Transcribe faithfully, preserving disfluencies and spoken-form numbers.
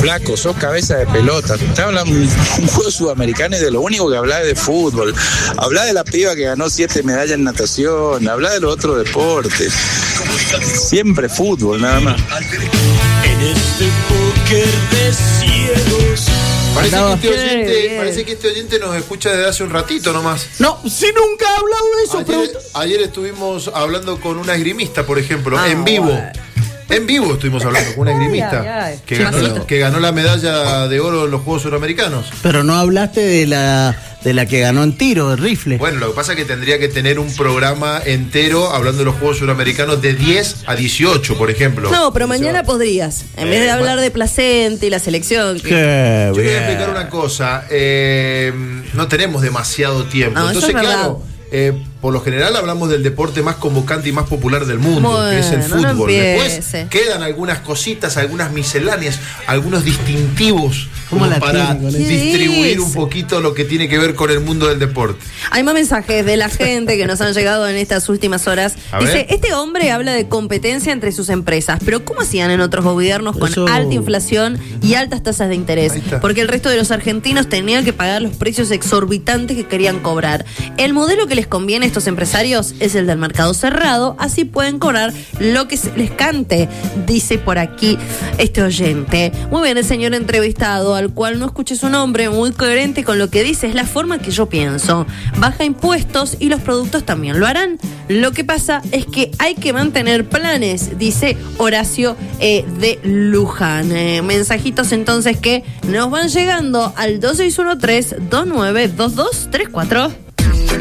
Flaco, sos cabeza de pelota. Te hablan un juego sudamericano y de lo único que habla es de fútbol. Habla de la piba que ganó siete medallas en natación. Habla de los otros deportes. Siempre fútbol, nada más. En este póker de ciegos. Parece que, este oyente, parece que este oyente nos escucha desde hace un ratito nomás. No, si nunca ha hablado de eso. Ayer, pero... ayer estuvimos hablando con una esgrimista, por ejemplo, ah, en vivo. Bueno. En vivo estuvimos hablando con una esgrimista ay, ay, ay. Que, ganó, que ganó la medalla de oro en los Juegos Suramericanos. Pero no hablaste de la de la que ganó en tiro, de rifle. Bueno, lo que pasa es que tendría que tener un programa entero hablando de los Juegos Suramericanos de diez a dieciocho, por ejemplo. No, pero mañana podrías, en eh, vez de hablar de Placente y la selección. Que... Qué Yo bien. voy a explicar una cosa. Eh, no tenemos demasiado tiempo. No, Entonces, claro, eh, por lo general hablamos del deporte más convocante y más popular del mundo, bueno, que es el fútbol. No Después quedan algunas cositas, algunas misceláneas, algunos distintivos como para distribuir un poquito lo que tiene que ver con el mundo del deporte. Hay más mensajes de la gente que nos han llegado en estas últimas horas. A Dice, ver. este hombre habla de competencia entre sus empresas, pero ¿cómo hacían en otros gobiernos con Eso... alta inflación y altas tasas de interés? Porque el resto de los argentinos tenían que pagar los precios exorbitantes que querían cobrar. El modelo que les conviene a estos empresarios es el del mercado cerrado, así pueden cobrar lo que se les cante, dice por aquí este oyente. Muy bien, el señor entrevistado, al cual no escuché su nombre, muy coherente con lo que dice, es la forma que yo pienso. Baja impuestos y los productos también lo harán. Lo que pasa es que hay que mantener planes, dice Horacio eh, de Luján. Eh, mensajitos entonces que nos van llegando al dos seis uno tres, dos nueve dos dos tres cuatro.